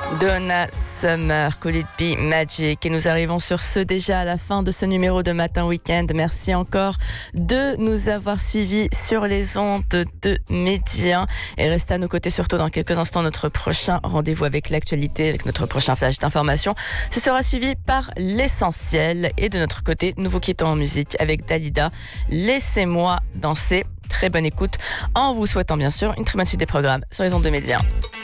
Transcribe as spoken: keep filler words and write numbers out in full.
Donna Summer, Could It Be Magic. Et nous arrivons sur ce déjà à la fin de ce numéro de Matin Week-end. Merci encore de nous avoir suivis sur les ondes de Média. Et restez à nos côtés surtout dans quelques instants notre prochain rendez-vous avec l'actualité, avec notre prochain flash d'information. Ce sera suivi par l'essentiel. Et de notre côté, nous vous quittons en musique avec Dalida. Laissez-moi danser. Très bonne écoute en vous souhaitant bien sûr une très bonne suite des programmes sur les ondes de Média.